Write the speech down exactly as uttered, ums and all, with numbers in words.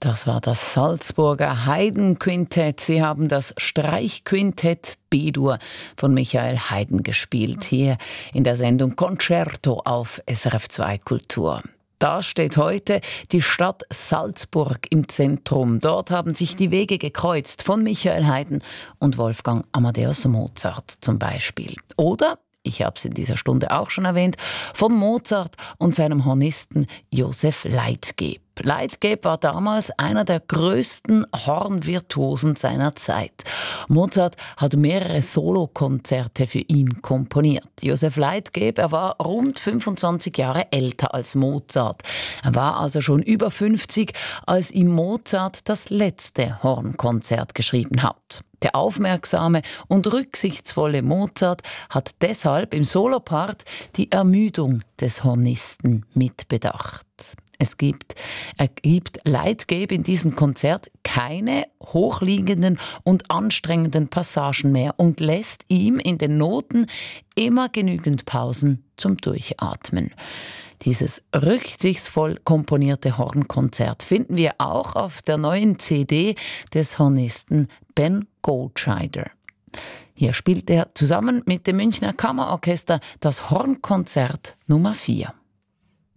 Das war das Salzburger Haydn-Quintett. Sie haben das Streichquintett B-Dur von Michael Haydn gespielt, hier in der Sendung Concerto auf S R F zwei Kultur. Da steht heute die Stadt Salzburg im Zentrum. Dort haben sich die Wege gekreuzt von Michael Haydn und Wolfgang Amadeus Mozart zum Beispiel. Oder, ich habe es in dieser Stunde auch schon erwähnt, von Mozart und seinem Hornisten Joseph Leitgeb. Leitgeb war damals einer der größten Hornvirtuosen seiner Zeit. Mozart hat mehrere Solokonzerte für ihn komponiert. Joseph Leitgeb, er war rund fünfundzwanzig Jahre älter als Mozart. Er war also schon über fünfzig, als ihm Mozart das letzte Hornkonzert geschrieben hat. Der aufmerksame und rücksichtsvolle Mozart hat deshalb im Solopart die Ermüdung des Hornisten mitbedacht. Es gibt, er gibt Leitgeb in diesem Konzert keine hochliegenden und anstrengenden Passagen mehr und lässt ihm in den Noten immer genügend Pausen zum Durchatmen. Dieses rücksichtsvoll komponierte Hornkonzert finden wir auch auf der neuen C D des Hornisten Ben Goldscheider. Hier spielt er zusammen mit dem Münchner Kammerorchester das Hornkonzert Nummer vier.